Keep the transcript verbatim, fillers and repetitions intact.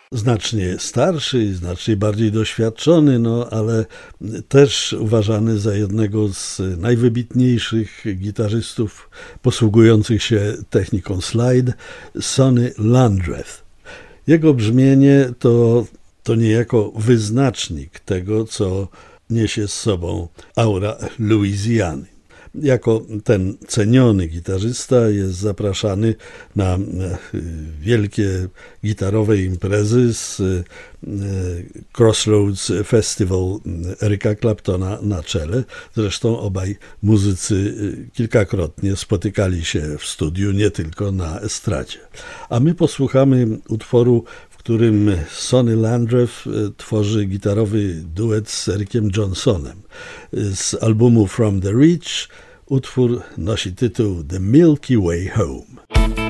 znacznie starszy i znacznie bardziej doświadczony, no ale też uważany za jednego z najwybitniejszych gitarzystów posługujących się techniką slide, Sonny Landreth. Jego brzmienie to, to niejako wyznacznik tego, co niesie z sobą aura Louisiany. Jako ten ceniony gitarzysta jest zapraszany na wielkie gitarowe imprezy z Crossroads Festival Erica Claptona na czele. Zresztą obaj muzycy kilkakrotnie spotykali się w studiu, nie tylko na estradzie. A my posłuchamy utworu, w którym Sonny Landreth tworzy gitarowy duet z Ericiem Johnsonem. Z albumu From the Reach utwór nosi tytuł The Milky Way Home.